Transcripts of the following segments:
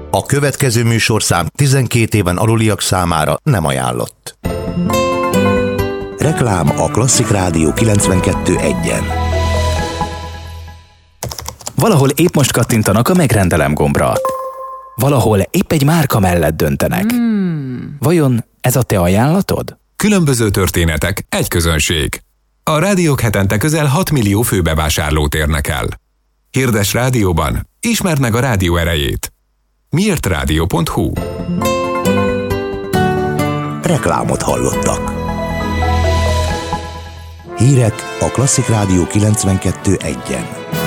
A következő műsorszám 12 éven aluliak számára nem ajánlott. Reklám a Klasszik Rádió 92.1-en. Valahol épp most kattintanak a megrendelem gombra. Valahol épp egy márka mellett döntenek. Vajon ez a te ajánlatod? Különböző történetek, egy közönség. A rádiók hetente közel 6 millió főbevásárlót érnek el. Hirdess rádióban, ismerd meg a rádió erejét. miértradio.hu. Reklámot hallottak. Hírek a Klasszik Rádió 92.1-en.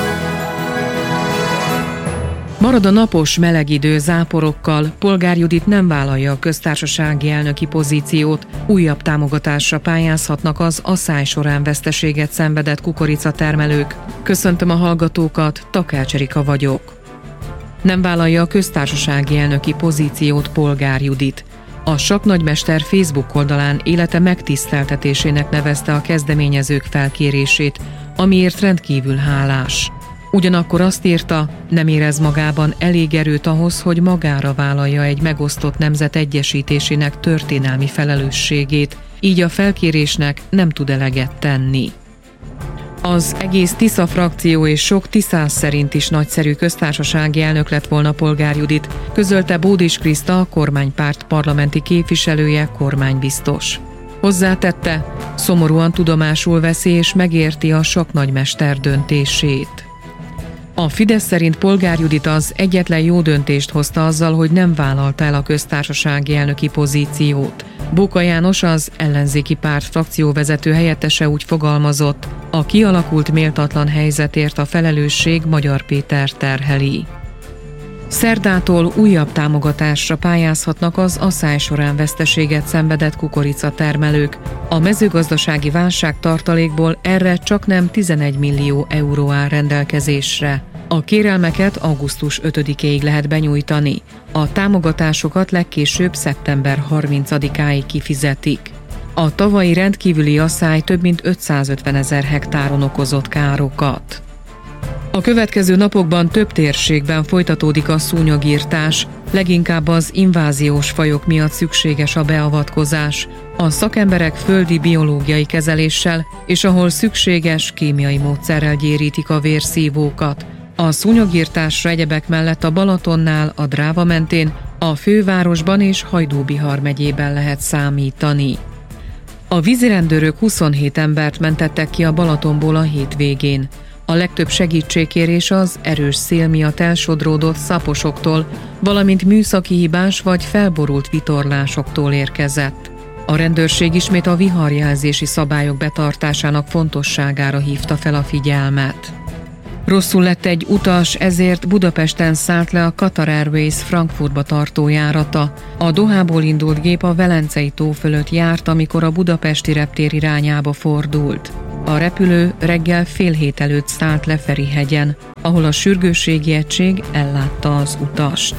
Marad a napos, meleg idő záporokkal, Polgár Judit nem vállalja a köztársasági elnöki pozíciót, újabb támogatásra pályázhatnak az asszály során veszteséget szenvedett kukoricatermelők. Köszöntöm a hallgatókat, Takács Erika vagyok. Nem vállalja a köztársasági elnöki pozíciót Polgár Judit. A sakknagymester Facebook oldalán élete megtiszteltetésének nevezte a kezdeményezők felkérését, amiért rendkívül hálás. Ugyanakkor azt írta, nem érez magában elég erőt ahhoz, hogy magára vállalja egy megosztott nemzet egyesítésének történelmi felelősségét, így a felkérésnek nem tud eleget tenni. Az egész Tisza frakció és sok tiszász szerint is nagyszerű köztársasági elnök lett volna Polgár Judit, közölte Bódis Kriszta, a kormánypárt parlamenti képviselője, kormánybiztos. Hozzátette, szomorúan tudomásul veszi és megérti a sakknagymester döntését. A Fidesz szerint Polgár Judit az egyetlen jó döntést hozta azzal, hogy nem vállalta el a köztársasági elnöki pozíciót. Bóka János, az ellenzéki párt frakcióvezető helyettese úgy fogalmazott, a kialakult méltatlan helyzetért a felelősség Magyar Péter terheli. Szerdától újabb támogatásra pályázhatnak az asszály során veszteséget szenvedett kukoricatermelők. A mezőgazdasági válságtartalékból erre csaknem 11 millió euró áll rendelkezésre. A kérelmeket augusztus 5-éig lehet benyújtani. A támogatásokat legkésőbb szeptember 30-áig kifizetik. A tavalyi rendkívüli asszály több mint 550 000 hektáron okozott károkat. A következő napokban több térségben folytatódik a szúnyogirtás, leginkább az inváziós fajok miatt szükséges a beavatkozás, a szakemberek földi biológiai kezeléssel és ahol szükséges kémiai módszerrel gyérítik a vérszívókat. A szúnyogirtásra egyebek mellett a Balatonnál, a Dráva mentén, a fővárosban és Hajdú-Bihar megyében lehet számítani. A vízirendőrök 27 embert mentettek ki a Balatonból a hétvégén. A legtöbb segítségkérés az erős szél miatt elsodródott szaposoktól, valamint műszaki hibás vagy felborult vitorlásoktól érkezett. A rendőrség ismét a viharjelzési szabályok betartásának fontosságára hívta fel a figyelmet. Rosszul lett egy utas, ezért Budapesten szállt le a Qatar Airways Frankfurtba tartó járata. A Dohából indult gép a Velencei tó fölött járt, amikor a budapesti reptér irányába fordult. A repülő reggel 6:30 előtt szállt le Ferihegyen, ahol a sürgősségi egység ellátta az utast.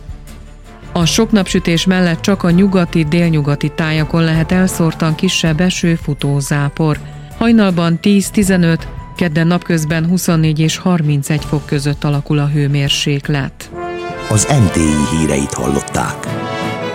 A sok napsütés mellett csak a nyugati-délnyugati tájakon lehet elszórtan kisebb eső, futózápor. Hajnalban 10-15, kedden napközben 24 és 31 fok között alakul a hőmérséklet. Az NTI híreit hallották.